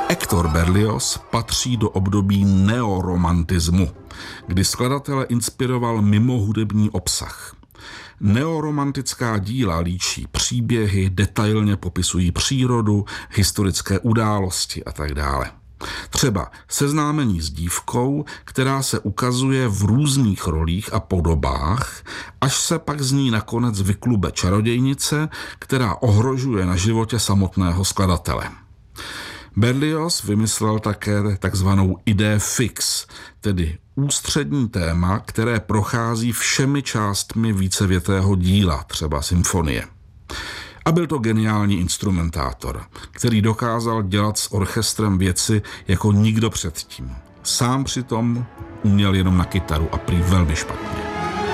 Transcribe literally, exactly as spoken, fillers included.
Hector Berlioz patří do období neoromantismu, kdy skladatele inspiroval mimohudební obsah. Neoromantická díla líčí příběhy, detailně popisují přírodu, historické události a tak dále. Třeba Seznámení s dívkou, která se ukazuje v různých rolích a podobách, až se pak z ní nakonec vyklube čarodějnice, která ohrožuje na životě samotného skladatele. Berlioz vymyslel také takzvanou idée fixe, tedy ústřední téma, které prochází všemi částmi vícevětého díla, třeba symfonie. A byl to geniální instrumentátor, který dokázal dělat s orchestrem věci jako nikdo předtím. Sám přitom uměl jenom na kytaru a prý velmi špatně.